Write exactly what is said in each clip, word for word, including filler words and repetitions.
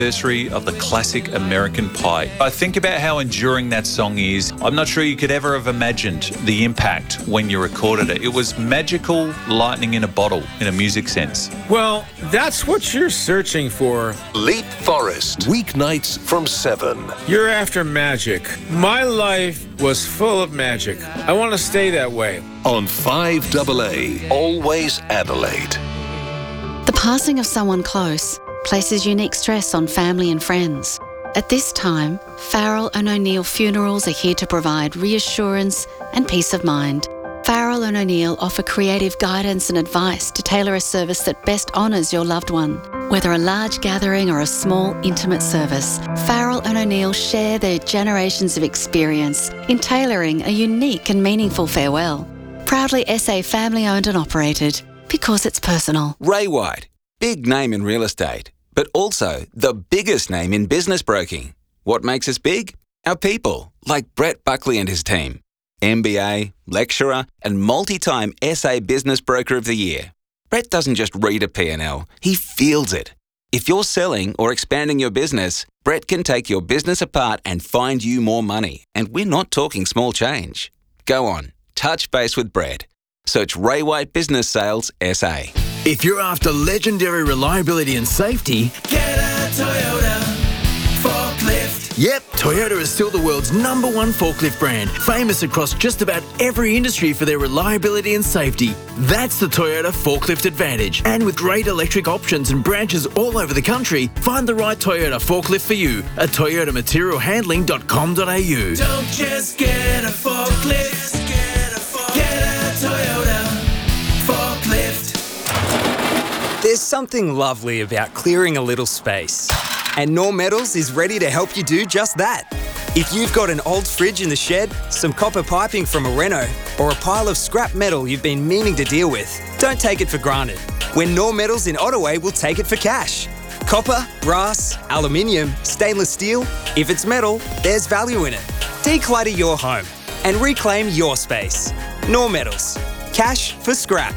Anniversary of the classic American Pie. I think about how enduring that song is. I'm not sure you could ever have imagined the impact when you recorded it. It was magical lightning in a bottle in a music sense. Well, that's what you're searching for. Leap Forest, weeknights from seven. You're after magic. My life was full of magic. I want to stay that way. On five A A, always Adelaide. The passing of someone close places unique stress on family and friends. At this time, Farrell and O'Neill Funerals are here to provide reassurance and peace of mind. Farrell and O'Neill offer creative guidance and advice to tailor a service that best honours your loved one. Whether a large gathering or a small, intimate service, Farrell and O'Neill share their generations of experience in tailoring a unique and meaningful farewell. Proudly S A family-owned and operated, because it's personal. Ray White. Big name in real estate, but also the biggest name in business broking. What makes us big? Our people, like Brett Buckley and his team. M B A, lecturer, and multi-time S A Business Broker of the Year. Brett doesn't just read a P and L, he feels it. If you're selling or expanding your business, Brett can take your business apart and find you more money. And we're not talking small change. Go on, touch base with Brett. Search Ray White Business Sales S A. If you're after legendary reliability and safety, get a Toyota forklift. Yep, Toyota is still the world's number one forklift brand, famous across just about every industry for their reliability and safety. That's the Toyota Forklift Advantage. And with great electric options and branches all over the country, find the right Toyota forklift for you at toyota material handling dot com dot a u. Don't just get a forklift, get a, forklift. Get a Toyota forklift. There's something lovely about clearing a little space. And Knorr Metals is ready to help you do just that. If you've got an old fridge in the shed, some copper piping from a reno, or a pile of scrap metal you've been meaning to deal with, don't take it for granted. When Knorr Metals in Ottaway will take it for cash. Copper, brass, aluminium, stainless steel, if it's metal, there's value in it. Declutter your home and reclaim your space. Knorr Metals. Cash for scrap.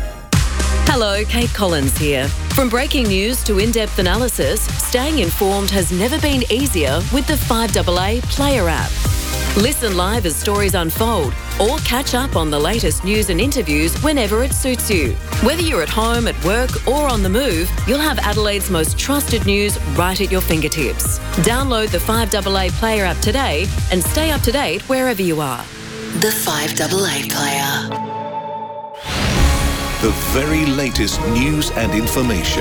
Hello, Kate Collins here. From breaking news to in-depth analysis, staying informed has never been easier with the five A A Player app. Listen live as stories unfold or catch up on the latest news and interviews whenever it suits you. Whether you're at home, at work or on the move, you'll have Adelaide's most trusted news right at your fingertips. Download the five A A Player app today and stay up to date wherever you are. The five A A Player. The very latest news and information.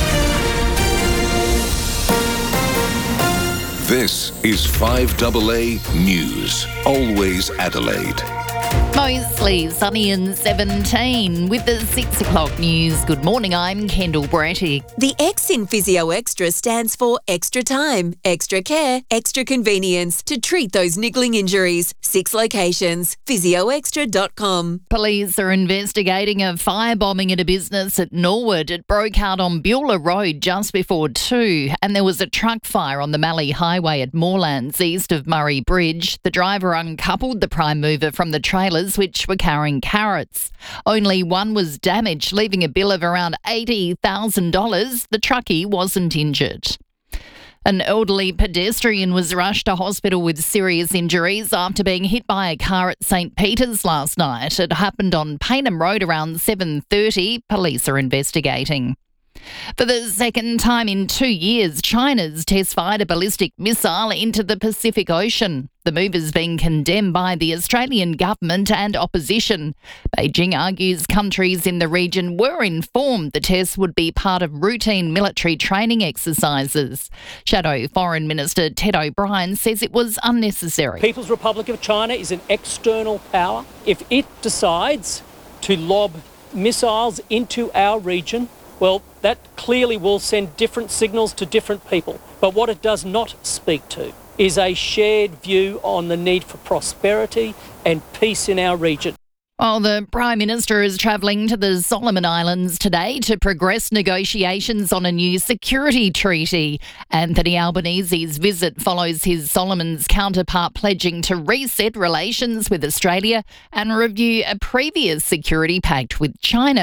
This is five A A News, always Adelaide. Mostly sunny and seventeen with the six o'clock news. Good morning, I'm Kendall Bratty. The X in Physio Extra stands for extra time, extra care, extra convenience to treat those niggling injuries. Six locations, physio extra dot com. Police are investigating a firebombing at a business at Norwood. It broke out on Beulah Road just before two, and there was a truck fire on the Mallee Highway at Moorlands east of Murray Bridge. The driver uncoupled the prime mover from the trailers which were carrying carrots. Only one was damaged, leaving a bill of around eighty thousand dollars. The truckie wasn't injured. An elderly pedestrian was rushed to hospital with serious injuries after being hit by a car at St Peter's last night. It happened on Paynham Road around seven thirty. Police are investigating. For the second time in two years, China's test-fired a ballistic missile into the Pacific Ocean. The move has been condemned by the Australian government and opposition. Beijing argues countries in the region were informed the test would be part of routine military training exercises. Shadow Foreign Minister Ted O'Brien says it was unnecessary. People's Republic of China is an external power. If it decides to lob missiles into our region, well, that clearly will send different signals to different people. But what it does not speak to is a shared view on the need for prosperity and peace in our region. Well, the Prime Minister is travelling to the Solomon Islands today to progress negotiations on a new security treaty. Anthony Albanese's visit follows his Solomon's counterpart pledging to reset relations with Australia and review a previous security pact with China.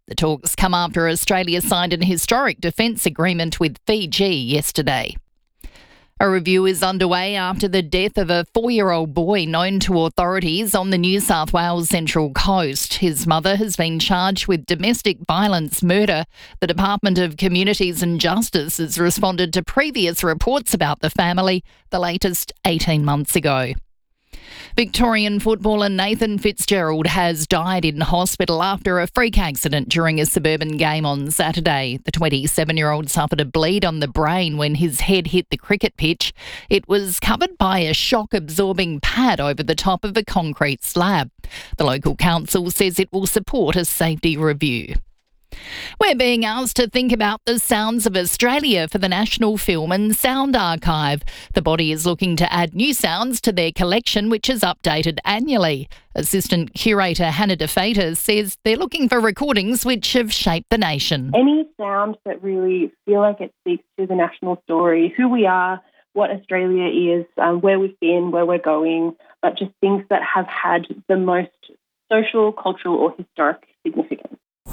The talks come after Australia signed an historic defence agreement with Fiji yesterday. A review is underway after the death of a four-year-old boy known to authorities on the New South Wales Central Coast. His mother has been charged with domestic violence murder. The Department of Communities and Justice has responded to previous reports about the family, the latest eighteen months ago. Victorian footballer Nathan Fitzgerald has died in hospital after a freak accident during a suburban game on Saturday. The twenty-seven-year-old suffered a bleed on the brain when his head hit the cricket pitch. It was covered by a shock-absorbing pad over the top of a concrete slab. The local council says it will support a safety review. We're being asked to think about the sounds of Australia for the National Film and Sound Archive. The body is looking to add new sounds to their collection, which is updated annually. Assistant Curator Hannah DeFater says they're looking for recordings which have shaped the nation. Any sound that really feel like it speaks to the national story, who we are, what Australia is, um, where we've been, where we're going, but just things that have had the most social, cultural or historic significance.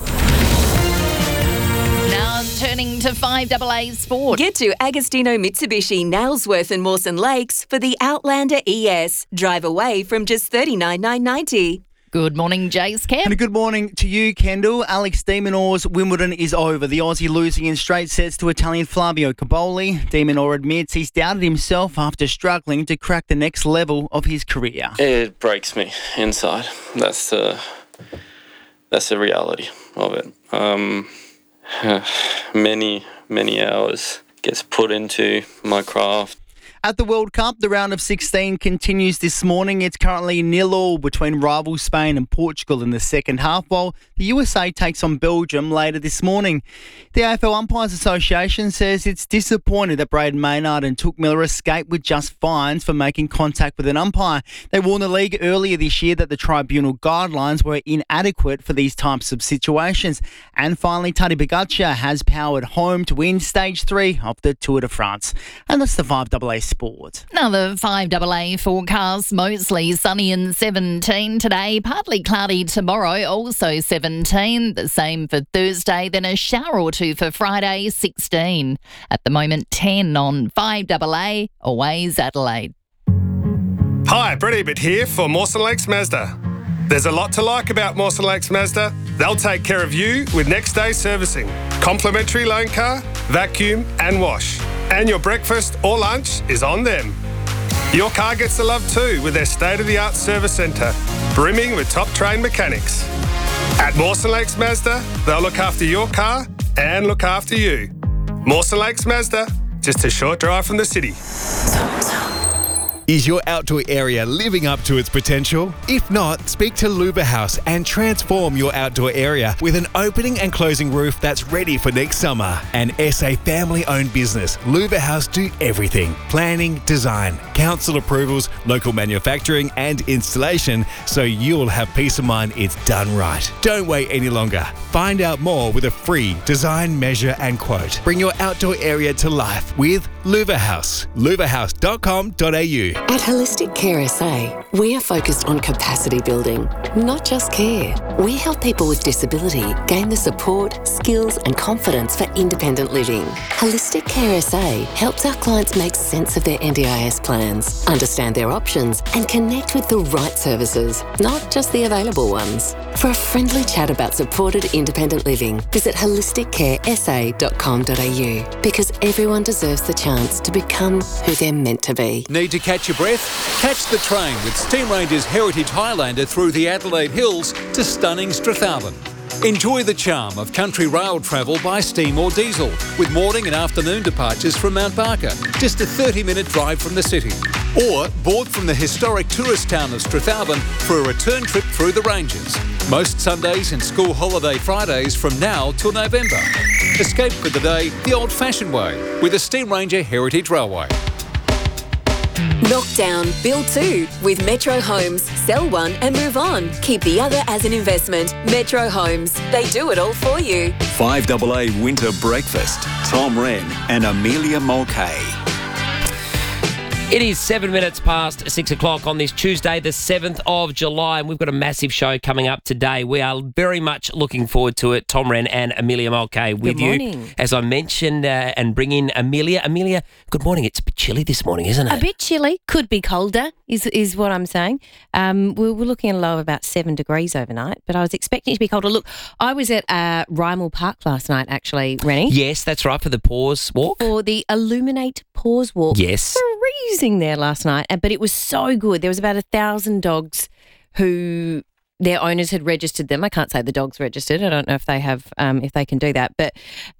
Now turning to five double A Sport. Get to Agostino Mitsubishi, Nailsworth and Mawson Lakes for the Outlander E S. Drive away from just thirty-nine thousand nine hundred ninety dollars. Good morning, Jace Kemp. And a good morning to you, Kendall. Alex de Minaur's Wimbledon is over. The Aussie losing in straight sets to Italian Flavio Cobolli. De Minaur admits he's doubted himself after struggling to crack the next level of his career. It breaks me inside. That's the, that's the reality of it. Um... many, many hours gets put into my craft. At the World Cup, the round of sixteen continues this morning. It's currently nil all between rival Spain and Portugal in the second half, while the U S A takes on Belgium later this morning. The A F L Umpires Association says it's disappointed that Braden Maynard and Touk Miller escaped with just fines for making contact with an umpire. They warned the league earlier this year that the tribunal guidelines were inadequate for these types of situations. And finally, Tadej Pogačar has powered home to win stage three of the Tour de France. And that's the five double A Sport. Now the five double A forecast, mostly sunny and seventeen today, partly cloudy tomorrow, also seventeen. The same for Thursday, then a shower or two for Friday, sixteen. At the moment, ten on five double A, Always Adelaide. Hi, Brett Ebert here for Mawson Lakes Mazda. There's a lot to like about Mawson Lakes Mazda. They'll take care of you with next day servicing, complimentary loan car, vacuum and wash. And your breakfast or lunch is on them. Your car gets the love too with their state-of-the-art service centre, brimming with top-trained mechanics. At Mawson Lakes Mazda, they'll look after your car and look after you. Mawson Lakes Mazda, just a short drive from the city. Is your outdoor area living up to its potential? If not, speak to Luva House and transform your outdoor area with an opening and closing roof that's ready for next summer. An S A family-owned business, Luva House do everything. Planning, design, council approvals, local manufacturing and installation, so you'll have peace of mind it's done right. Don't wait any longer. Find out more with a free design, measure and quote. Bring your outdoor area to life with Luva House. luva house dot com dot a u. At Holistic Care S A, we are focused on capacity building, not just care. We help people with disability gain the support, skills and confidence for independent living. Holistic Care S A helps our clients make sense of their N D I S plans, understand their options and connect with the right services, not just the available ones. For a friendly chat about supported independent living, visit holistic care s a dot com dot a u, because everyone deserves the chance to become who they're meant to be. Need to catch your breath? Catch the train with Steam Ranger's Heritage Highlander through the Adelaide Hills to stunning Strathalbyn. Enjoy the charm of country rail travel by steam or diesel, with morning and afternoon departures from Mount Barker, just a thirty minute drive from the city. Or board from the historic tourist town of Strathalbyn for a return trip through the ranges. Most Sundays and school holiday Fridays from now till November. Escape for the day the old-fashioned way with the Steam Ranger Heritage Railway. Knock down, build two with Metro Homes. Sell one and move on. Keep the other as an investment. Metro Homes. They do it all for you. five double A Winter Breakfast. Tom Wren and Amelia Mulcahy. It is seven minutes past six o'clock on this Tuesday, the seventh of July, and we've got a massive show coming up today. We are very much looking forward to it. Tom Wren and Amelia Mulcahy with Good you. morning. As I mentioned, uh, and bring in Amelia. Amelia, good morning. It's a bit chilly this morning, isn't it? A bit chilly, could be colder, is is what I'm saying. Um, we're, we're looking at a low of about seven degrees overnight, but I was expecting it to be colder. Look, I was at uh, Rymel Park last night, actually, Rennie. Yes, that's right, for the pause walk. For the Illuminate Pause Walk. Yes. Freezing there last night, uh, but it was so good. There was about a thousand dogs who their owners had registered them. I can't say the dogs registered. I don't know if they have, um, if they can do that. But,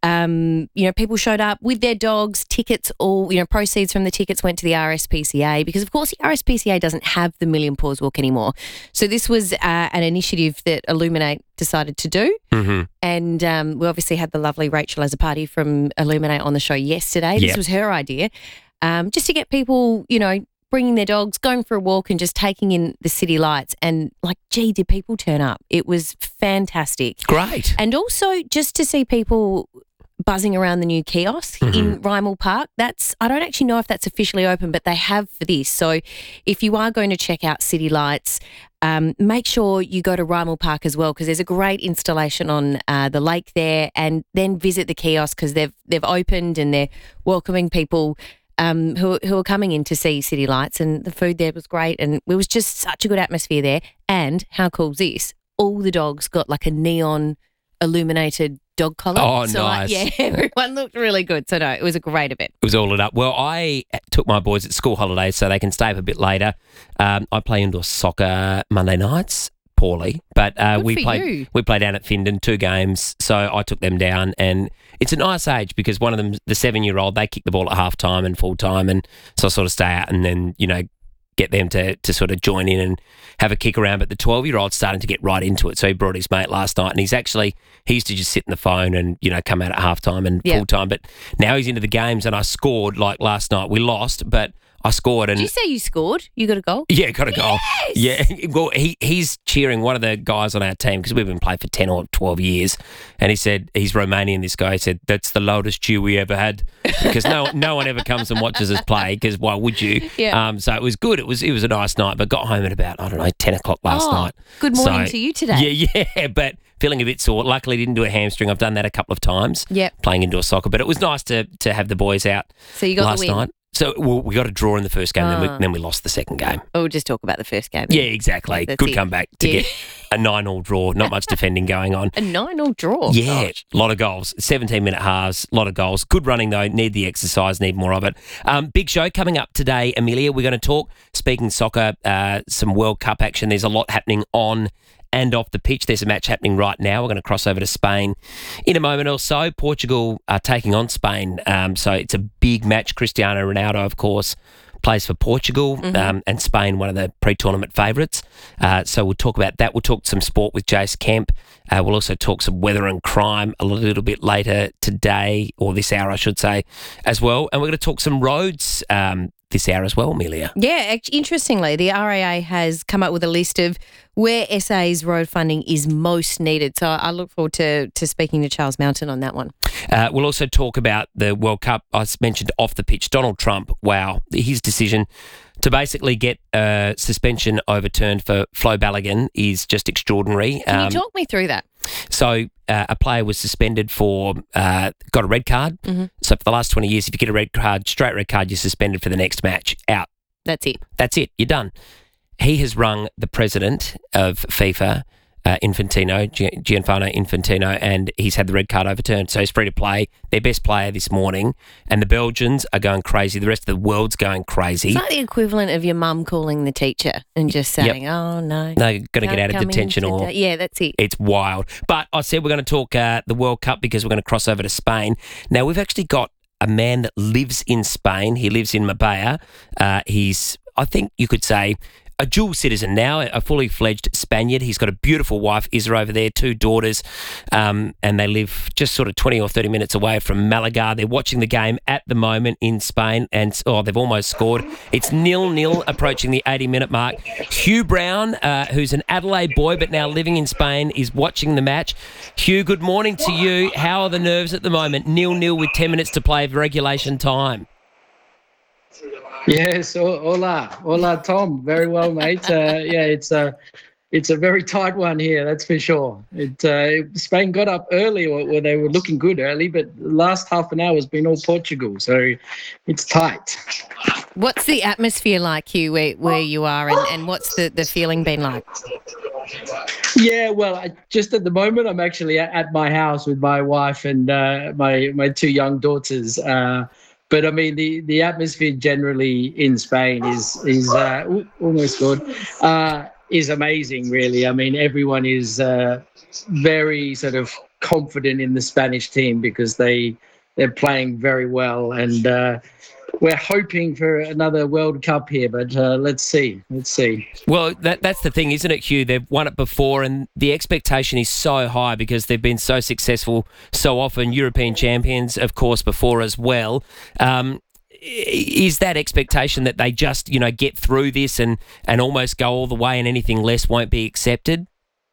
um, you know, people showed up with their dogs, tickets, all, you know, proceeds from the tickets went to the R S P C A because, of course, the R S P C A doesn't have the Million Paws Walk anymore. So this was uh, an initiative that Illuminate decided to do. Mm-hmm. And um, we obviously had the lovely Rachel Azzopardi from Illuminate on the show yesterday. This Yep. was her idea. Um, just to get people, you know, bringing their dogs, going for a walk and just taking in the city lights. And like, gee, did people turn up? It was fantastic. Great. And also just to see people buzzing around the new kiosk Mm-hmm. in Rymel Park. That's, I don't actually know if that's officially open, but they have for this. So if you are going to check out city lights, um, make sure you go to Rymel Park as well, because there's a great installation on uh, the lake there, and then visit the kiosk because they've, they've opened and they're welcoming people Um, who, who were coming in to see City Lights, and the food there was great, and it was just such a good atmosphere there. And how cool is this? All the dogs got like a neon illuminated dog collar. Oh, so, like, nice. yeah, everyone looked really good. So no, it was a great event. It was all lit up. Well, I took my boys at school holidays so they can stay up a bit later. Um, I play indoor soccer Monday nights. Poorly, but uh, Good we for played you. we played down at Findon, two games. So I took them down, and it's a nice age because one of them, the seven-year-old, they kick the ball at half time and full time, and so I sort of stay out and then you know get them to to sort of join in and have a kick around. But the twelve-year-old's starting to get right into it, so he brought his mate last night, and he's actually he used to just sit in the phone and you know come out at half time and Yeah. full time, but now he's into the games, and I scored like last night. We lost, but I scored, and Did you say you scored? You got a goal? yeah, got a goal. Yeah, well, he he's cheering one of the guys on our team because we've been playing for ten or twelve years, and he said he's Romanian. This guy he said that's the loudest cheer we ever had because no no one ever comes and watches us play because why would you? Yeah. Um. So it was good. It was it was a nice night, but got home at about I don't know ten o'clock last Oh, night. good morning So- to you today. Yeah, yeah, but feeling a bit sore. Luckily, didn't do a hamstring. I've done that a couple of times. Yep. Playing indoor soccer, but it was nice to to have the boys out. So you got the last win. night. So well, we got a draw in the first game, then, we, Ah. then we lost the second game. We'll just talk about the first game. Yeah, exactly. That's Good it. comeback to Yeah. get a nine-all draw. Not much defending going on. A nine-all draw. Yeah, a lot of goals. seventeen-minute halves, a lot of goals. Good running, though. Need the exercise, need more of it. Um, big show coming up today, Amelia. We're going to talk, speaking soccer, uh, some World Cup action. There's a lot happening on and off the pitch. There's a match happening right now. We're going to cross over to Spain in a moment or so. Portugal are taking on Spain. Um, so it's a big match. Cristiano Ronaldo, of course, plays for Portugal, Mhm. um, and Spain, one of the pre-tournament favourites. Uh, so we'll talk about that. We'll talk some sport with Jace Kemp. Uh, we'll also talk some weather and crime a little bit later today, or this hour, I should say, as well. And we're going to talk some roads um, this hour as well, Amelia. Yeah, act- interestingly, the R A A has come up with a list of where S A's road funding is most needed. So I look forward to, to speaking to Charles Mountain on that one. Uh, we'll also talk about the World Cup. I mentioned off the pitch, Donald Trump, wow, his decision to basically get a suspension overturned for Flo Balogun is just extraordinary. Can Um, you talk me through that? So uh, a player was suspended for, uh, got a red card. Mhm. So for the last twenty years, if you get a red card, straight red card, you're suspended for the next match. Out. That's it. That's it. You're done. He has rung the president of FIFA, uh, Infantino, Gi- Gianfranco Infantino, and he's had the red card overturned. So he's free to play. Their best player this morning. And the Belgians are going crazy. The rest of the world's going crazy. It's like the equivalent of your mum calling the teacher and just saying, oh, no. No, you've got to get can't out of come in detention or... today." Yeah, that's it. It's wild. But I said we're going to talk uh, the World Cup because we're going to cross over to Spain. Now, we've actually got a man that lives in Spain. He lives in Marbella. Uh, he's, I think you could say, a dual citizen now, a fully fledged Spaniard. He's got a beautiful wife, Isra, over there, two daughters, um, and they live just sort of twenty or thirty minutes away from Malaga. They're watching the game at the moment in Spain, and oh, they've almost scored. It's nil-nil approaching the eighty-minute mark. Hugh Brown, uh, who's an Adelaide boy but now living in Spain, is watching the match. Hugh, good morning to you. How are the nerves at the moment? nil-nil with ten minutes to play of regulation time. Yes, ho- hola, hola, Tom. Very well, mate. Uh, yeah, it's a it's a very tight one here, that's for sure. It uh, Spain got up early, or, or they were looking good early, but the last half an hour has been all Portugal, so it's tight. What's the atmosphere like, Hugh, where, where you are, and, and what's the, the feeling been like? Yeah, well, I, just at the moment, I'm actually at, at my house with my wife and uh, my my two young daughters. Uh, but I mean, the, the atmosphere generally in Spain is is uh, ooh, almost good. Uh, is amazing, really. I mean, everyone is uh, very sort of confident in the Spanish team because they they're playing very well, and uh, we're hoping for another World Cup here. But uh, let's see, let's see. Well, that, that's the thing, isn't it, Hugh? They've won it before, and the expectation is so high because they've been so successful so often. European champions, of course, before as well. Um, is that expectation that they just, you know, get through this and, and almost go all the way, and anything less won't be accepted?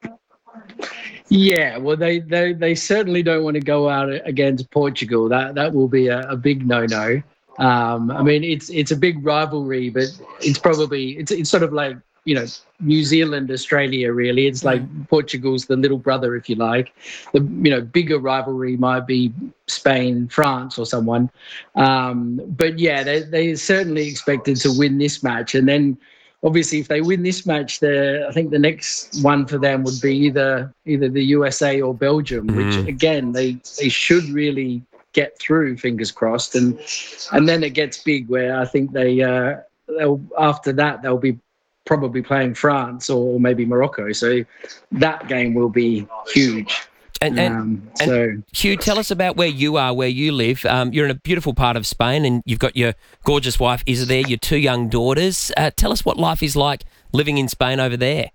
Yeah, well, they, they, they certainly don't want to go out against Portugal. That that will be a, a big no-no. Um, I mean, it's it's a big rivalry, but it's probably it's it's sort of like, you know, New Zealand, Australia. Really, it's like Portugal's the little brother, if you like. The you know bigger rivalry might be Spain, France, or someone. Um, but yeah, they they certainly expected to win this match, and then obviously if they win this match, the I think the next one for them would be either either the U S A or Belgium, Mm. which again they they should really get through, fingers crossed, and and then it gets big where I think they uh, they'll, after that they'll be probably playing France or maybe Morocco. So that game will be huge. And, and, um, so and Hugh, tell us about where you are, where you live. Um, you're in a beautiful part of Spain, and you've got your gorgeous wife, Isa, there, your two young daughters. Uh, tell us what life is like living in Spain over there.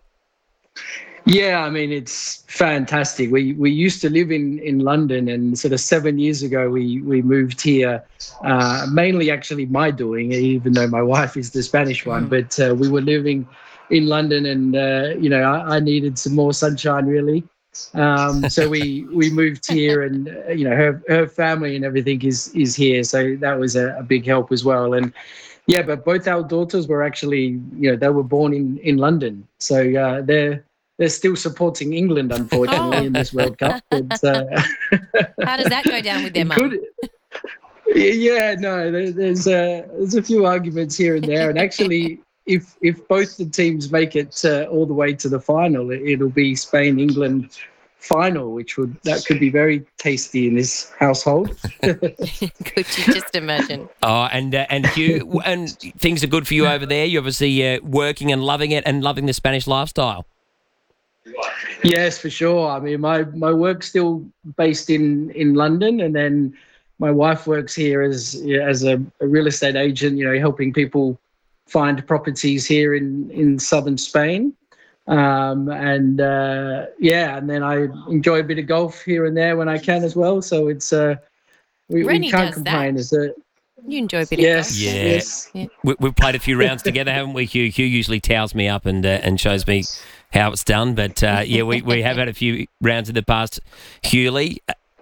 yeah, I mean, it's fantastic. We we used to live in, in London, and sort of seven years ago we we moved here. Uh, mainly, actually, my doing, even though my wife is the Spanish one. But uh, we were living in London, and uh, you know, I, I needed some more sunshine, really. Um, so we we moved here, and uh, you know, her her family and everything is is here. So that was a, a big help as well. And yeah, but both our daughters were actually, you know, they were born in in London, so uh, they're. They're still supporting England, unfortunately, in this World Cup. But, uh, How does that go down with their mum? Could- yeah, no, there, there's uh, there's a few arguments here and there, and actually, if if both the teams make it uh, all the way to the final, it, it'll be Spain England final, which would that could be very tasty in this household. Could you just imagine? Oh, and uh, and Hugh, and things are good for you over there. You're obviously uh, working and loving it, and loving the Spanish lifestyle. Yes, for sure. I mean, my, my work's still based in, in London, and then my wife works here as as a, a real estate agent, you know, helping people find properties here in, in southern Spain. Um, and uh, yeah, and then I enjoy a bit of golf here and there when I can as well. So it's uh, we, we Rennie can't does complain. that. Is it? You enjoy a bit Yes, of Yeah. golf. yes. Yeah. We, we've played a few rounds together, haven't we, Hugh? Hugh usually towels me up and uh, and shows me how it's done. But uh, yeah, we, we have had a few rounds in the past. Hughley.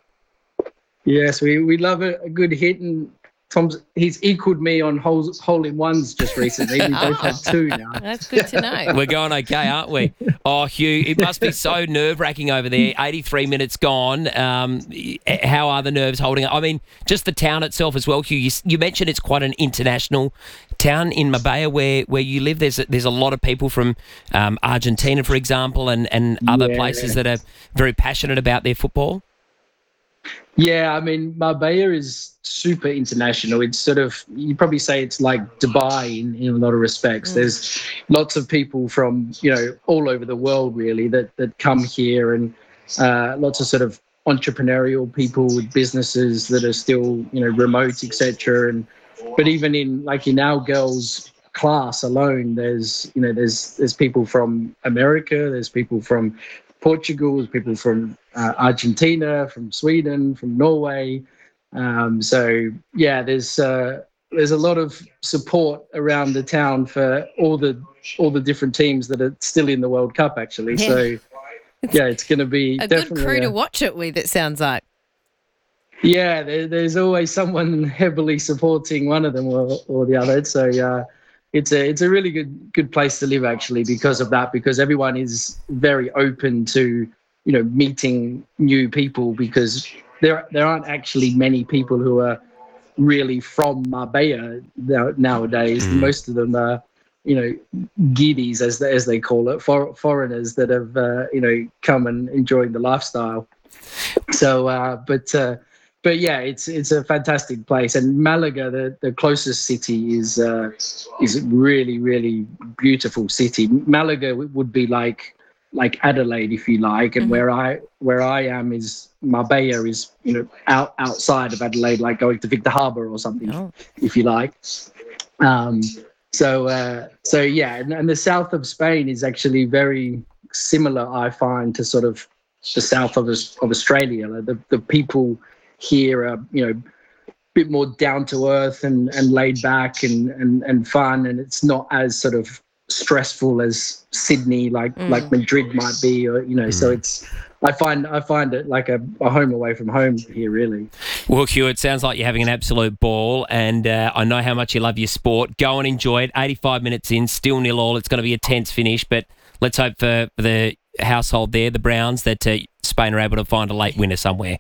Yes, we, we love a, a good hit, and Tom's he's equaled me on holes, hole in ones just recently. We both have two now. That's good to know. We're going okay, aren't we? Oh, Hugh, it must be so nerve-wracking over there. eighty-three minutes gone. Um, how are the nerves holding up? I mean, just the town itself as well, Hugh. You, you mentioned it's quite an international town in Marbella where, where you live. There's a, there's a lot of people from um, Argentina, for example, and, and other Yeah. places that are very passionate about their football. Yeah, I mean, Marbella is super international. It's sort of, you probably say it's like Dubai in, in a lot of respects. There's lots of people from, you know, all over the world, really, that, that come here, and uh, lots of sort of entrepreneurial people with businesses that are still, you know, remote, et cetera. And, but even in, like in our girls' class alone, there's, you know, there's, there's people from America, there's people from Portugal, there's people from uh, Argentina, from Sweden, from Norway. Um, so yeah, there's uh, there's a lot of support around the town for all the all the different teams that are still in the World Cup, actually. Yeah. So yeah, it's going to be A good definitely crew a- to watch it with, it sounds like. Yeah, there, there's always someone heavily supporting one of them or, or the other. So uh, it's a it's a really good good place to live actually because of that. Because everyone is very open to you know meeting new people because there there aren't actually many people who are really from Marbella now, nowadays. Mm. Most of them are you know giddies as they, as they call it, for, foreigners that have uh, you know come and enjoyed the lifestyle. So, uh, but. Uh, But yeah, it's it's a fantastic place, and Malaga, the, the closest city, is uh, is really really beautiful city. Malaga would be like like Adelaide, if you like, and mm-hmm. where I where I am is Marbella is you know out outside of Adelaide, like going to Victor Harbour or something, oh. if you like. Um, so uh, so yeah, and, and the south of Spain is actually very similar, I find, to sort of the south of of Australia. Like the the people here are, you know, a bit more down to earth and, and laid back and, and, and fun. And it's not as sort of stressful as Sydney, like, mm. like Madrid might be, or, you know, mm. so it's, I find, I find it like a, a home away from home here, really. Well, Hugh, it sounds like you're having an absolute ball, and uh, I know how much you love your sport. Go and enjoy it. eighty-five minutes in, still nil all. It's going to be a tense finish, but let's hope for, for the household there, the Browns, that uh, Spain are able to find a late winner somewhere.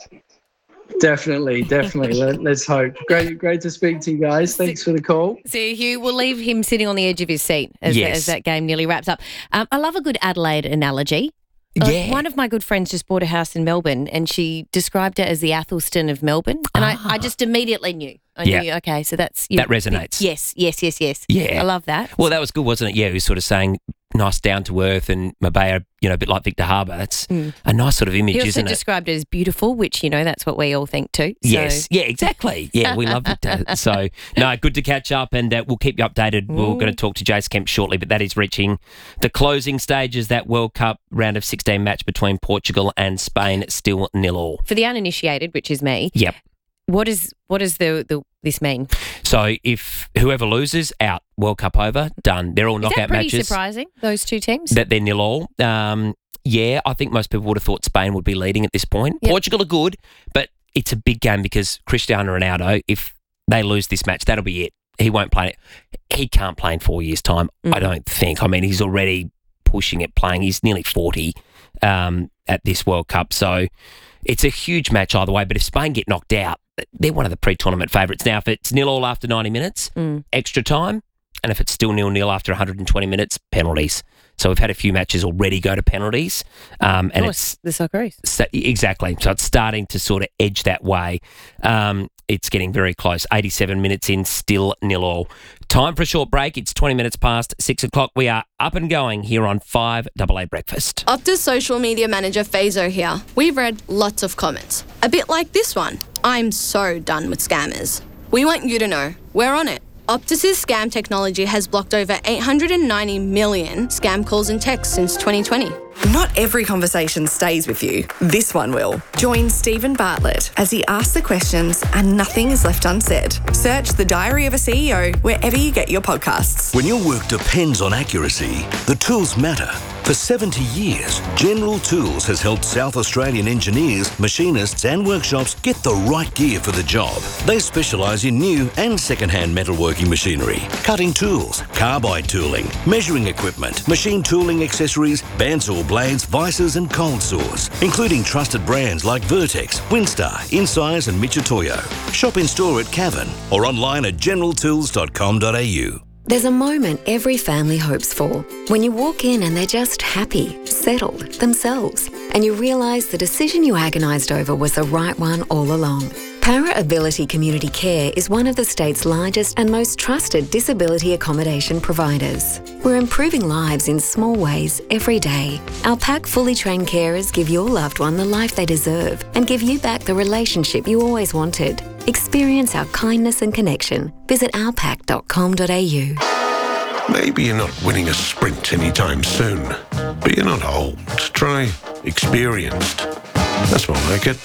Definitely, definitely. Let, let's hope. Great, great to speak to you guys. Thanks for the call. So, Hugh, we'll leave him sitting on the edge of his seat as, yes. as that game nearly wraps up. Um, I love a good Adelaide analogy. Yeah. Uh, one of my good friends just bought a house in Melbourne, and she described it as the Athelstan of Melbourne, and ah. I, I just immediately knew. I yeah. knew, okay, so that's... You, that resonates. Yes, yes, yes, yes. Yeah. I love that. Well, that was good, wasn't it? Yeah, he was sort of saying nice down to earth and Marbella, you know, a bit like Victor Harbour. That's mm. a nice sort of image, isn't it? He also described it as beautiful, which, you know, that's what we all think too. So. Yes, yeah, exactly. Yeah, we love Victor. So, no, good to catch up, and uh, we'll keep you updated. Mm. We're going to talk to Jace Kemp shortly, but that is reaching the closing stages, that World Cup round of sixteen match between Portugal and Spain, still nil all. For the uninitiated, which is me. Yep. What is what does the, the this mean? So if whoever loses, out, World Cup over, done. They're all is knockout that pretty matches. Surprising, those two teams? That they're nil all. Um, yeah, I think most people would have thought Spain would be leading at this point. Yep. Portugal are good, but it's a big game because Cristiano Ronaldo, if they lose this match, that'll be it. He won't play it. He can't play in four years' time, mm. I don't think. I mean, he's already pushing it, playing. He's nearly forty um, at this World Cup. So it's a huge match either way. But if Spain get knocked out, they're one of the pre-tournament favourites. Now, if it's nil-all after ninety minutes, mm. extra time, and if it's still nil-nil after one hundred twenty minutes, penalties. So we've had a few matches already go to penalties. Um, and oh, it's the Socceroos. So, exactly. So it's starting to sort of edge that way. Um, it's getting very close. eighty-seven minutes in, still nil-all. Time for a short break. It's twenty minutes past six o'clock. We are up and going here on five A A Breakfast. Optus social media manager Fazo here. We've read lots of comments. A bit like this one. I'm so done with scammers. We want you to know we're on it. Optus's scam technology has blocked over eight hundred ninety million scam calls and texts since twenty twenty. Not every conversation stays with you. This one will. Join Stephen Bartlett as he asks the questions and nothing is left unsaid. Search The Diary of a C E O wherever you get your podcasts. When your work depends on accuracy, the tools matter. For seventy years, General Tools has helped South Australian engineers, machinists and workshops get the right gear for the job. They specialise in new and second-hand metalworking machinery, cutting tools, carbide tooling, measuring equipment, machine tooling accessories, bandsaw blades, vices and cold saws, including trusted brands like Vertex, Winstar, Incise and Michitoyo. Shop in store at Cavern or online at general tools dot com dot a u. There's a moment every family hopes for. When you walk in and they're just happy, settled, themselves, and you realise the decision you agonised over was the right one all along. Para Ability Community Care is one of the state's largest and most trusted disability accommodation providers. We're improving lives in small ways every day. Our pack fully trained carers give your loved one the life they deserve and give you back the relationship you always wanted. Experience our kindness and connection. Visit our pack dot com dot a u. Maybe you're not winning a sprint anytime soon, but you're not old. Try experienced. That's more like it.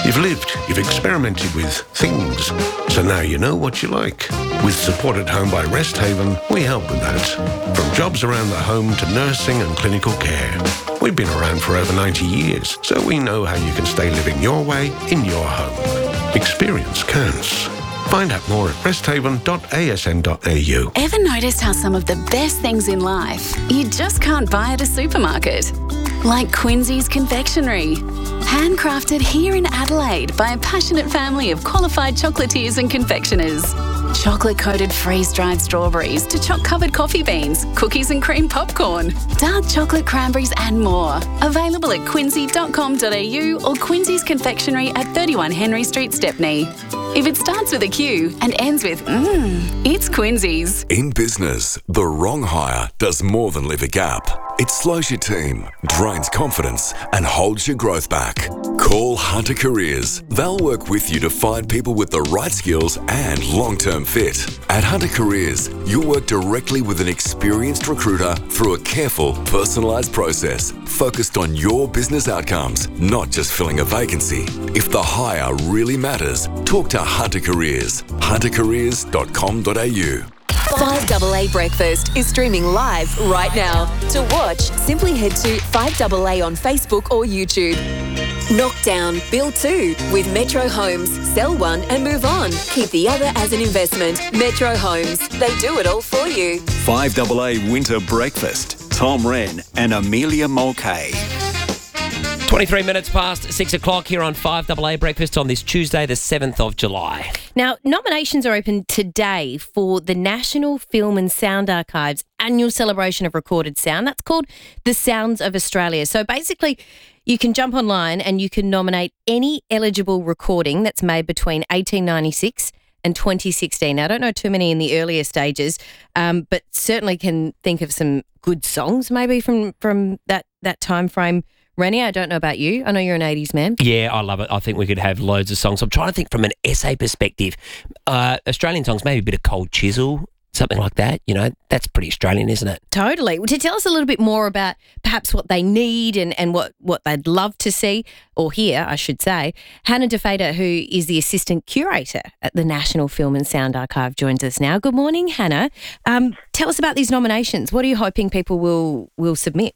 You've lived, you've experimented with things, so now you know what you like. With Support at Home by Rest Haven, we help with that. From jobs around the home to nursing and clinical care. We've been around for over ninety years, so we know how you can stay living your way in your home. Experience counts. Find out more at resthaven dot a s n dot a u. Ever noticed how some of the best things in life you just can't buy at a supermarket? Like Quincy's Confectionery. Handcrafted here in Adelaide by a passionate family of qualified chocolatiers and confectioners. Chocolate-coated freeze-dried strawberries to choc-covered coffee beans, cookies and cream popcorn, dark chocolate cranberries and more. Available at quincy dot com dot a u or Quincy's Confectionery at thirty-one Henry Street, Stepney. If it starts with a Q and ends with mmm, it's Quincy's. In business, the wrong hire does more than leave a gap. It slows your team, drains confidence, and holds your growth back. Call Hunter Careers. They'll work with you to find people with the right skills and long-term fit. At Hunter Careers, you'll work directly with an experienced recruiter through a careful, personalised process focused on your business outcomes, not just filling a vacancy. If the hire really matters, talk to Hunter Careers. hunter careers dot com dot a u. five A A Breakfast is streaming live right now. To watch, simply head to five A A on Facebook or YouTube. Knock down, build two with Metro Homes. Sell one and move on. Keep the other as an investment. Metro Homes. They do it all for you. five A A Winter Breakfast. Tom Wren and Amelia Mulcahy. twenty-three minutes past six o'clock here on five A A Breakfast on this Tuesday, the seventh of July. Now, nominations are open today for the National Film and Sound Archive's annual celebration of recorded sound. That's called the Sounds of Australia. So basically, you can jump online and you can nominate any eligible recording that's made between eighteen ninety-six and twenty sixteen. Now, I don't know too many in the earlier stages, um, but certainly can think of some good songs maybe from, from that, that time frame. Rennie, I don't know about you. I know you're an eighties man. Yeah, I love it. I think we could have loads of songs. I'm trying to think from an S A perspective. Uh, Australian songs, maybe a bit of Cold Chisel, something like that. You know, that's pretty Australian, isn't it? Totally. Well, to tell us a little bit more about perhaps what they need and, and what, what they'd love to see, or hear, I should say, Hannah DeFader, who is the Assistant Curator at the National Film and Sound Archive, joins us now. Good morning, Hannah. Um, tell us about these nominations. What are you hoping people will will submit?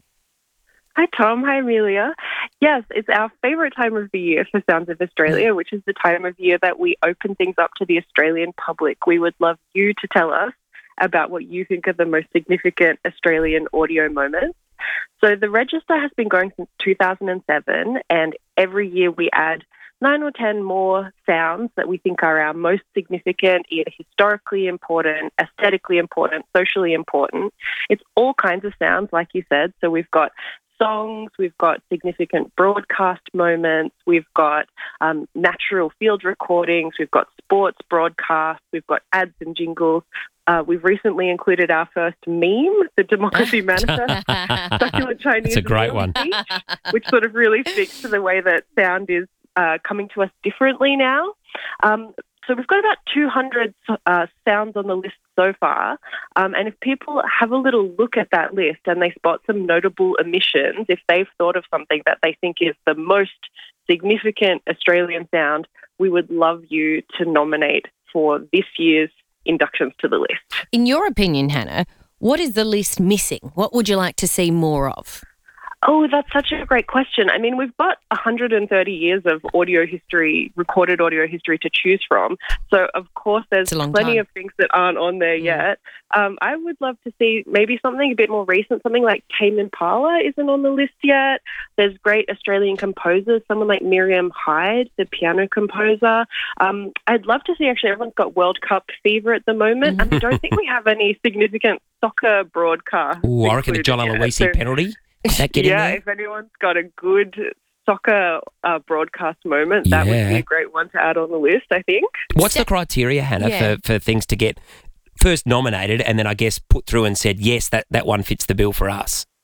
Hi, Tom. Hi, Amelia. Yes, it's our favourite time of the year for Sounds of Australia, which is the time of year that we open things up to the Australian public. We would love you to tell us about what you think are the most significant Australian audio moments. So the register has been going since two thousand seven, and every year we add nine or ten more sounds that we think are our most significant, either historically important, aesthetically important, socially important. It's all kinds of sounds, like you said. So we've got songs, we've got significant broadcast moments, we've got um, natural field recordings, we've got sports broadcasts, we've got ads and jingles. Uh, we've recently included our first meme, the Democracy Manifest, Succulent Chinese, It's a great one. Speech, which sort of really speaks to the way that sound is uh, coming to us differently now. Um, So we've got about two hundred uh, sounds on the list so far. Um, and if people have a little look at that list and they spot some notable omissions, if they've thought of something that they think is the most significant Australian sound, we would love you to nominate for this year's inductions to the list. In your opinion, Hannah, what is the list missing? What would you like to see more of? Oh, that's such a great question. I mean, we've got one hundred thirty years of audio history, recorded audio history to choose from. So, of course, there's plenty time. of things that aren't on there yet. Um, I would love to see maybe something a bit more recent, something like Tame Impala isn't on the list yet. There's great Australian composers, someone like Miriam Hyde, the piano composer. Um, I'd love to see, actually, everyone's got World Cup fever at the moment, and I don't think we have any significant soccer broadcast. Ooh, I reckon the John Aloisi So- penalty. Does that get yeah, in there? if anyone's got a good soccer uh, broadcast moment, that would Yeah. be a great one to add on the list, I think. What's the criteria, Hannah, Yeah. for, for things to get first nominated and then I guess put through and said, yes, that, that one fits the bill for us?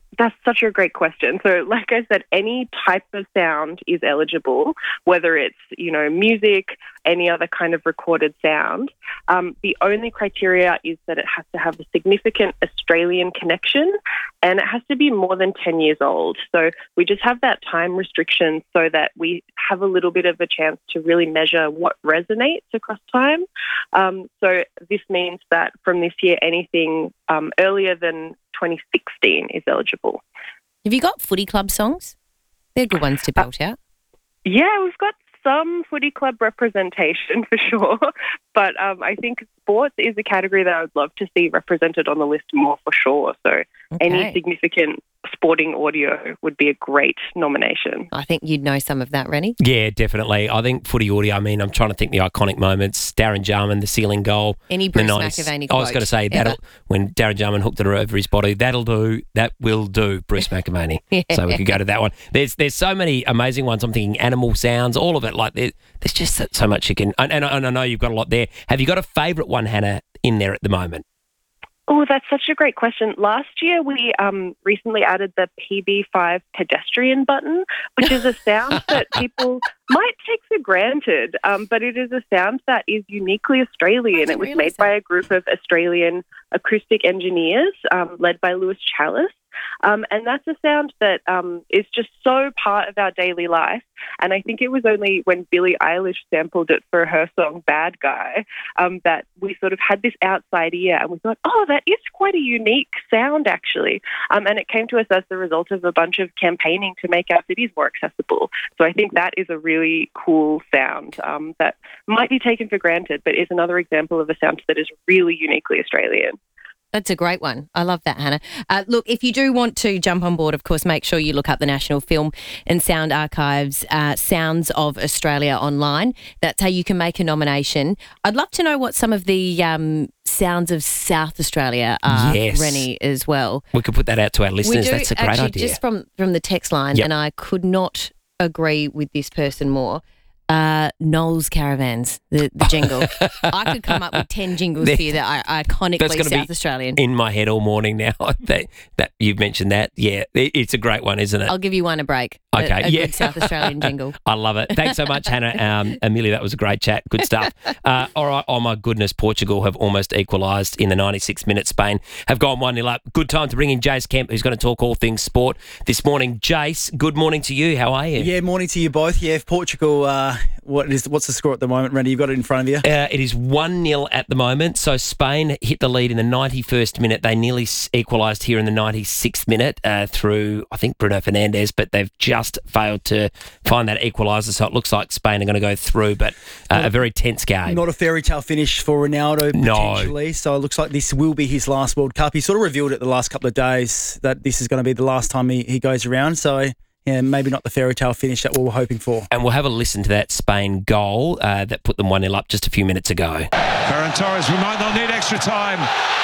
That's such a great question. So, like I said, any type of sound is eligible, whether it's, you know, music, any other kind of recorded sound. Um, the only criteria is that it has to have a significant Australian connection and it has to be more than ten years old. So we just have that time restriction so that we have a little bit of a chance to really measure what resonates across time. Um, so this means that from this year, anything um, earlier than twenty sixteen is eligible. Have you got footy club songs? They're good ones to belt out. Yeah, we've got some footy club representation for sure, but um, I think sports is a category that I would love to see represented on the list more for sure. So Okay. any significant sporting audio would be a great nomination. I think you'd know some of that, Rennie. Yeah, definitely. I think footy audio, I mean, I'm trying to think the iconic moments. Darren Jarman, the ceiling goal. Any the Bruce nineties McAvaney I was quote going to say, ever. that'll when Darren Jarman hooked it over his body, that'll do, that will do, Bruce McAvaney. Yeah. So we could go to that one. There's there's so many amazing ones. I'm thinking animal sounds, all of it. Like there, There's just so- so much you can, and, and, and I know you've got a lot there. Have you got a favourite one, Hannah, in there at the moment? Oh, that's such a great question. Last year, we um, recently added the P B five pedestrian button, which is a sound that people might take for granted, um, but it is a sound that is uniquely Australian. It was made by a group of Australian acoustic engineers um, led by Lewis Chalice. Um, and that's a sound that um, is just so part of our daily life. And I think it was only when Billie Eilish sampled it for her song Bad Guy um, that we sort of had this outside ear and we thought, oh, that is quite a unique sound, actually. Um, and it came to us as the result of a bunch of campaigning to make our cities more accessible. So I think that is a really cool sound um, that might be taken for granted, but is another example of a sound that is really uniquely Australian. That's a great one. I love that, Hannah. Uh, look, if you do want to jump on board, of course, make sure you look up the National Film and Sound Archives, uh, Sounds of Australia online. That's how you can make a nomination. I'd love to know what some of the um, sounds of South Australia are, Yes. Rennie, as well. We could put that out to our listeners. We do, That's a great actually, idea. just from, from the text line, Yep. and I could not agree with this person more. Uh, Noel's Caravans, the, the jingle. I could come up with ten jingles for you that are iconically That's gonna South be Australian. in my head all morning now. that, that you've mentioned that. Yeah, it, it's a great one, isn't it? I'll give you one a break. A- Okay, a, yeah. good South Australian jingle. I love it. Thanks so much, Hannah. Um, Amelia, that was a great chat. Good stuff. Uh, all right. Oh, my goodness. Portugal have almost equalised in the ninety-sixth minute. Spain have gone one nil up. Good time to bring in Jace Kemp, who's going to talk all things sport this morning. Jace, good morning to you. How are you? Yeah, morning to you both. Yeah, if Portugal, uh, what is what's the score at the moment, Randy? You've got it in front of you. Uh, it is one nil at the moment. So Spain hit the lead in the ninety-first minute. They nearly s- equalised here in the ninety-sixth minute uh, through, I think, Bruno Fernandes, but they've just failed to find that equaliser. So it looks like Spain are going to go through, but uh, a very tense game. Not a fairy tale finish for Ronaldo, No. potentially. So it looks like this will be his last World Cup. He sort of revealed it the last couple of days that this is going to be the last time he, he goes around. So, yeah, maybe not the fairy tale finish that we were hoping for. And we'll have a listen to that Spain goal uh, that put them one nil up just a few minutes ago. Ferran Torres, we might not need extra time.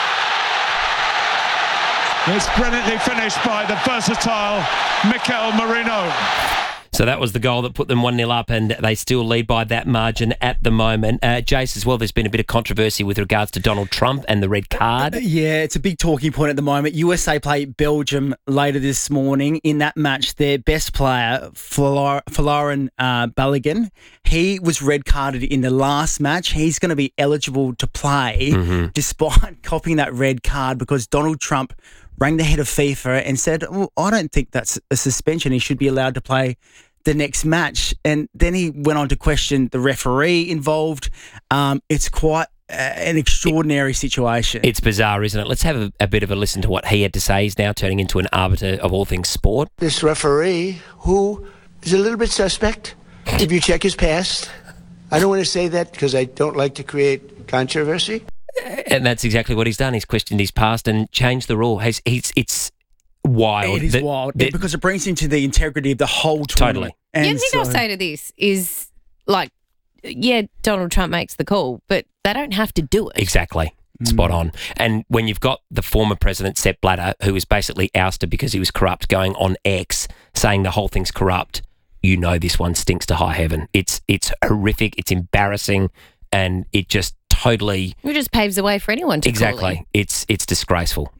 It's brilliantly finished by the versatile Mikel Merino. So that was the goal that put them one nil up, and they still lead by that margin at the moment. Uh, Jace, as well, there's been a bit of controversy with regards to Donald Trump and the red card. Yeah, it's a big talking point at the moment. U S A play Belgium later this morning. In that match, their best player, Flar- Folarin uh, Balogun, he was red carded in the last match. He's going to be eligible to play Mm-hmm. despite copying that red card because Donald Trump rang the head of FIFA and said, well, I don't think that's a suspension. He should be allowed to play the next match. And then he went on to question the referee involved. Um, it's quite uh, an extraordinary situation. It's bizarre, isn't it? Let's have a, a bit of a listen to what he had to say. He's now turning into an arbiter of all things sport. This referee, who is a little bit suspect, if you check his past. I don't want to say that because I don't like to create controversy. And that's exactly what he's done. He's questioned his past and changed the rule. He's, he's, it's wild. It is that- wild that- because it brings into the integrity of the whole tournament. Totally. And the only thing so, I'll say to this is, like, yeah, Donald Trump makes the call, but they don't have to do it. Exactly. Spot on. And when you've got the former president, Sepp Blatter, who was basically ousted because he was corrupt, going on X, saying the whole thing's corrupt, you know this one stinks to high heaven. It's it's horrific, it's embarrassing, and it just totally... It just paves the way for anyone to call Exactly. him. It's it's disgraceful.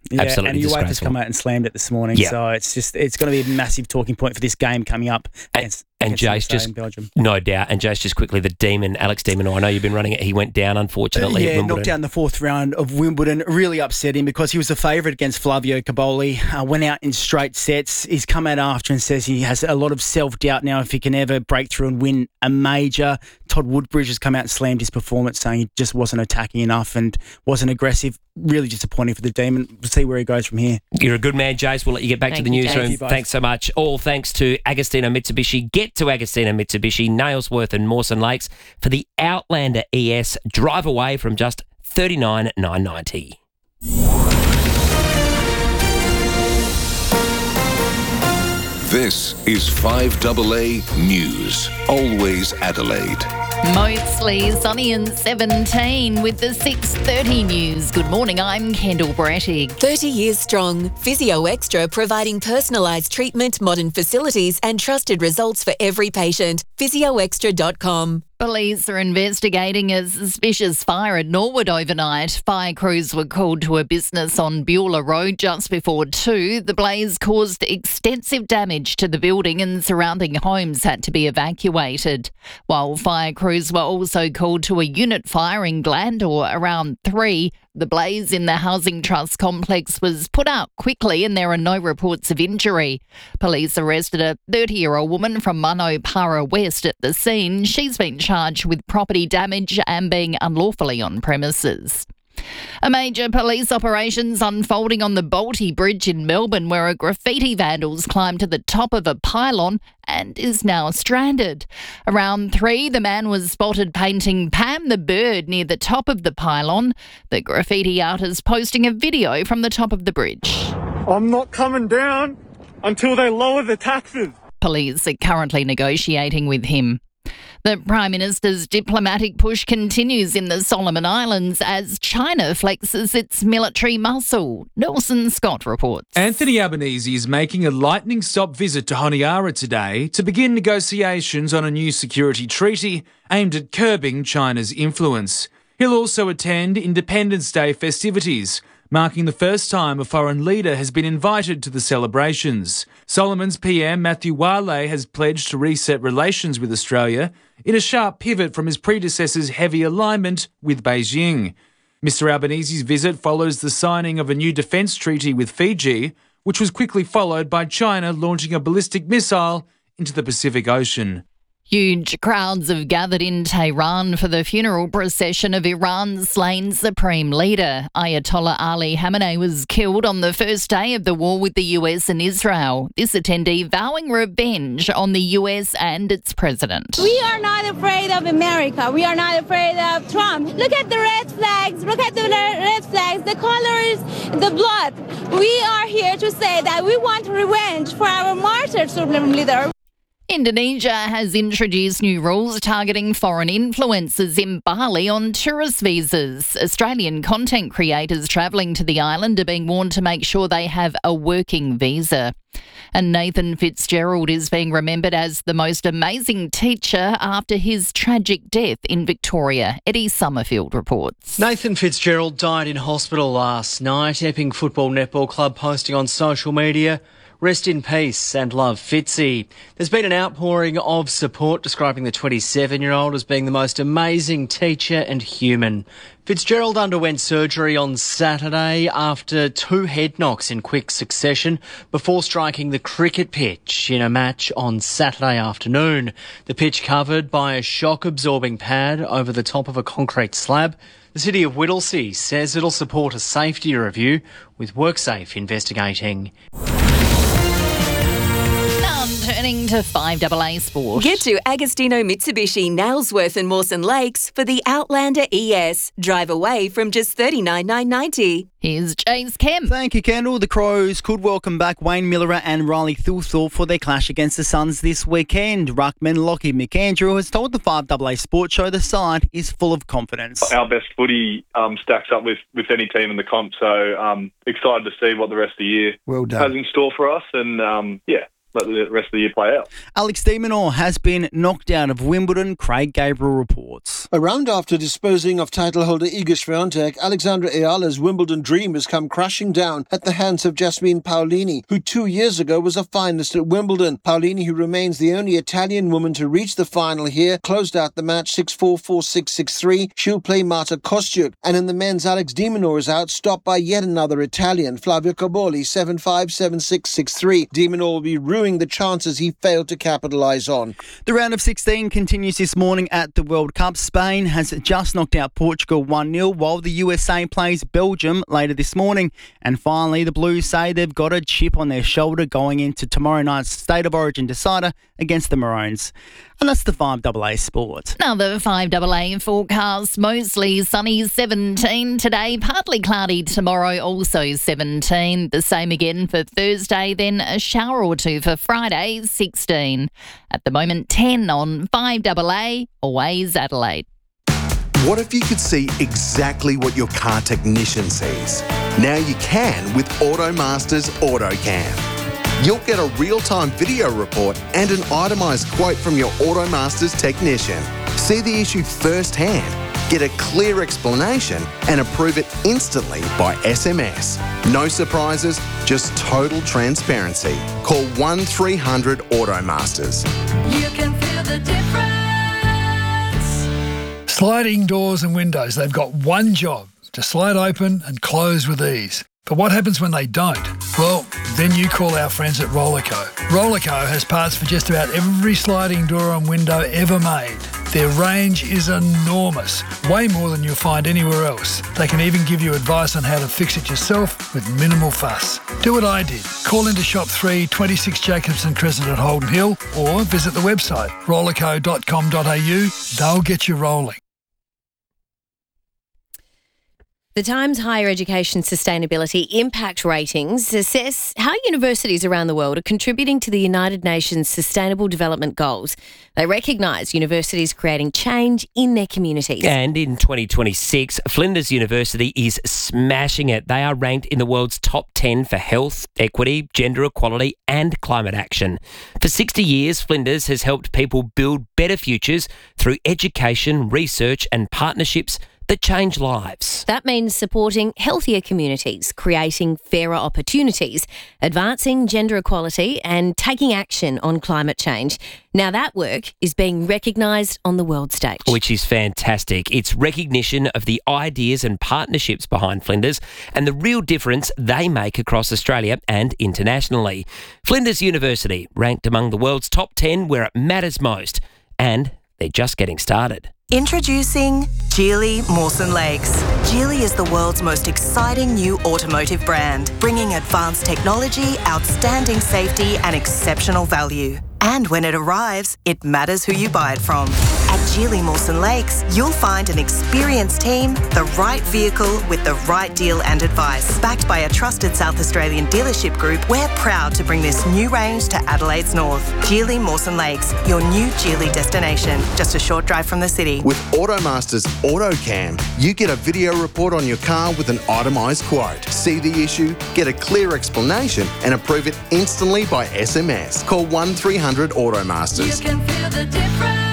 Yeah, Absolutely and UEFA's disgraceful. come out and slammed it this morning, Yeah. so it's just it's going to be a massive talking point for this game coming up against, And against Jace the U S A just, in Belgium. no doubt, and Jace just quickly, the Demon, Alex Demon, I know you've been running it, he went down unfortunately at Yeah, Wimbledon. knocked out in the fourth round of Wimbledon. Really upset him because he was the favourite against Flavio Caboli. Uh, went out in straight sets. He's come out after and says he has a lot of self-doubt now if he can ever break through and win a major. Todd Woodbridge has come out and slammed his performance, saying he just wasn't attacking enough and wasn't aggressive. Really disappointing for the Demon. We'll see where he goes from here. You're a good man, Jace. We'll let you get back Thank to the you, newsroom. Thank you both. Thanks so much. All thanks to Agostino Mitsubishi. Get to Agostino Mitsubishi, Nailsworth and Mawson Lakes for the Outlander E S. Drive away from just thirty-nine thousand nine hundred ninety dollars. This is five A A News. Always Adelaide. Mostly sunny and seventeen with the six thirty news. Good morning, I'm Kendall Brattig. thirty years strong. Physio Extra providing personalised treatment, modern facilities and trusted results for every patient. physio extra dot com. Police are investigating a suspicious fire at Norwood overnight. Fire crews were called to a business on Beulah Road just before two. The blaze caused extensive damage to the building and surrounding homes had to be evacuated. While fire crews were also called to a unit fire in Glandore around three. The blaze in the Housing Trust complex was put out quickly and there are no reports of injury. Police arrested a thirty-year-old woman from Munno Para West at the scene. She's been charged with property damage and being unlawfully on premises. A major police operation's unfolding on the Balti Bridge in Melbourne, where a graffiti vandals climbed to the top of a pylon and is now stranded. Around three, the man was spotted painting Pam the bird near the top of the pylon. The graffiti artist posting a video from the top of the bridge. I'm not coming down until they lower the taxes. Police are currently negotiating with him. The Prime Minister's diplomatic push continues in the Solomon Islands as China flexes its military muscle. Nelson Scott reports. Anthony Albanese is making a lightning-stop visit to Honiara today to begin negotiations on a new security treaty aimed at curbing China's influence. He'll also attend Independence Day festivities, marking the first time a foreign leader has been invited to the celebrations. Solomon's P M Matthew Wale has pledged to reset relations with Australia in a sharp pivot from his predecessor's heavy alignment with Beijing. Mister Albanese's visit follows the signing of a new defence treaty with Fiji, which was quickly followed by China launching a ballistic missile into the Pacific Ocean. Huge crowds have gathered in Tehran for the funeral procession of Iran's slain supreme leader. Ayatollah Ali Khamenei was killed on the first day of the war with the U S and Israel. This attendee vowing revenge on the U S and its president. We are not afraid of America. We are not afraid of Trump. Look at the red flags. Look at the red flags. The colors, the blood. We are here to say that we want revenge for our martyred supreme leader. Indonesia has introduced new rules targeting foreign influencers in Bali on tourist visas. Australian content creators travelling to the island are being warned to make sure they have a working visa. And Nathan Fitzgerald is being remembered as the most amazing teacher after his tragic death in Victoria. Eddie Summerfield reports. Nathan Fitzgerald died in hospital last night. Epping Football Netball Club posting on social media, "Rest in peace and love, Fitzy." There's been an outpouring of support describing the twenty-seven-year-old as being the most amazing teacher and human. Fitzgerald underwent surgery on Saturday after two head knocks in quick succession before striking the cricket pitch in a match on Saturday afternoon. The pitch covered by a shock-absorbing pad over the top of a concrete slab. The City of Whittlesea says it'll support a safety review with WorkSafe investigating. Turning to five A A Sport. Get to Agostino Mitsubishi, Nailsworth and Mawson Lakes for the Outlander E S. Drive away from just thirty-nine thousand nine hundred ninety dollars. Here's James Kemp. Thank you, Kendall. The Crows could welcome back Wayne Miller and Riley Thilthorpe for their clash against the Suns this weekend. Ruckman Lockie McAndrew has told the five A A Sport Show the side is full of confidence. Our best footy um, stacks up with, with any team in the comp, so um, excited to see what the rest of the year well done. has in store for us. And, um, yeah, let the rest of the year play out. Alex de Minaur has been knocked out of Wimbledon. Craig Gabriel reports. A round after disposing of title holder Iga Swiatek, Alexandra Ayala's Wimbledon dream has come crashing down at the hands of Jasmine Paolini, who two years ago was a finalist at Wimbledon. Paolini, who remains the only Italian woman to reach the final here, closed out the match six four, four six, six three. She'll play Marta Kostyuk. And in the men's, Alex de Minaur is out, stopped by yet another Italian, Flavio Cobolli, seven five, seven six, six three. De Minaur will be ruining the chances he failed to capitalise on. The round of sixteen continues this morning at the World Cup. Spain has just knocked out Portugal one nil, while the U S A plays Belgium later this morning. And finally, the Blues say they've got a chip on their shoulder going into tomorrow night's State of Origin decider against the Maroons. And that's the five double A Sport. Now the five double A forecast, mostly sunny, seventeen today, partly cloudy tomorrow, also seventeen. The same again for Thursday, then a shower or two for Friday, sixteen. At the moment, ten on five double A, always Adelaide. What if you could see exactly what your car technician sees? Now you can with AutoMaster's AutoCam. You'll get a real-time video report and an itemised quote from your AutoMaster's technician. See the issue firsthand, get a clear explanation and approve it instantly by S M S. No surprises, just total transparency. Call one three hundred AutoMasters. You can feel the difference. Sliding doors and windows, they've got one job, to slide open and close with ease. But what happens when they don't? Well, then you call our friends at Rollerco. Rollerco has parts for just about every sliding door and window ever made. Their range is enormous, way more than you'll find anywhere else. They can even give you advice on how to fix it yourself with minimal fuss. Do what I did. Call into Shop three, twenty-six Jacobson Crescent at Holden Hill, or visit the website rollerco dot com dot a u. They'll get you rolling. The Times Higher Education Sustainability Impact Ratings assess how universities around the world are contributing to the United Nations Sustainable Development Goals. They recognise universities creating change in their communities. And in twenty twenty-six, Flinders University is smashing it. They are ranked in the world's top ten for health, equity, gender equality and climate action. For sixty years, Flinders has helped people build better futures through education, research and partnerships that change lives. That means supporting healthier communities, creating fairer opportunities, advancing gender equality and taking action on climate change. Now that work is being recognised on the world stage. Which is fantastic. It's recognition of the ideas and partnerships behind Flinders and the real difference they make across Australia and internationally. Flinders University, ranked among the world's top ten where it matters most. And they're just getting started. Introducing Geely Mawson Lakes. Geely is the world's most exciting new automotive brand, bringing advanced technology, outstanding safety and exceptional value. And when it arrives, it matters who you buy it from. At Geely Mawson Lakes, you'll find an experienced team, the right vehicle with the right deal and advice. Backed by a trusted South Australian dealership group, we're proud to bring this new range to Adelaide's north. Geely Mawson Lakes, your new Geely destination, just a short drive from the city. With AutoMaster's AutoCam, you get a video report on your car with an itemised quote. See the issue, get a clear explanation and approve it instantly by S M S. Call one three hundred AutoMasters. You can feel the difference.